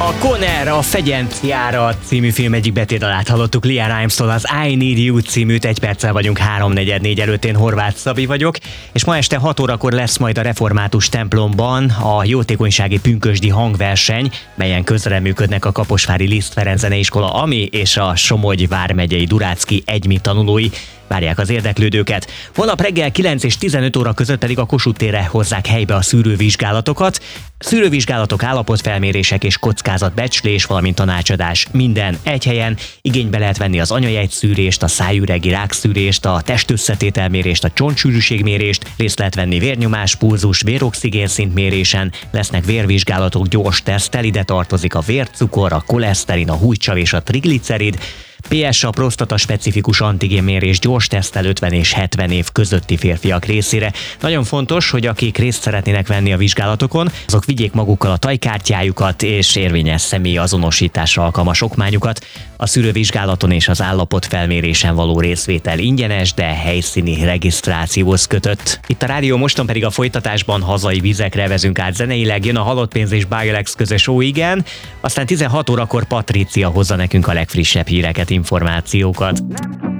A Conner, a Fegyenciára című film egyik betétdalát hallottuk Liam Rimes-tól, az I Need You címűt. 1 perccel vagyunk 3:44 előtt, én Horváth Szabi vagyok, és ma este 6 órakor lesz majd a Református templomban a jótékonysági pünkösdi hangverseny, melyen közreműködnek a Kaposvári Liszt Ferenc Zeneiskola AMI és a Somogy vármegyei Durácki EGYMI tanulói. Várják az érdeklődőket. Holnap reggel 9 és 15 óra között pedig a Kossuth térre hozzák helybe a szűrővizsgálatokat. Szűrővizsgálatok, állapotfelmérések és kockázatbecslés, valamint tanácsadás minden egy helyen. Igénybe lehet venni az anyajegyszűrést, a szájüregi rákszűrést, a testösszetételmérést, a csontsűrűségmérést, részt lehet venni vérnyomás, pulzus, véroxigénszint mérésen, lesznek vérvizsgálatok, gyors teszttel, ide tartozik a vércukor, a koleszterin, a húgysav és a triglicerid. PS a prostata specifikus antigénmérés gyors teszttel 50 és 70 év közötti férfiak részére. Nagyon fontos, hogy akik részt szeretnének venni a vizsgálatokon, azok vigyék magukkal a tajkártyájukat és érvényes személyi azonosításra alkalmas okmányukat. A szűrővizsgálaton és az állapotfelmérésen való részvétel ingyenes, de helyszíni regisztrációhoz kötött. Itt a Rádió Moston pedig a folytatásban hazai vizekre vezünk át zeneileg, jön a Halott Pénz és Bilex közös Ó igen, aztán 16 órakor Patricia hozza nekünk a legfrissebb híreket, információkat.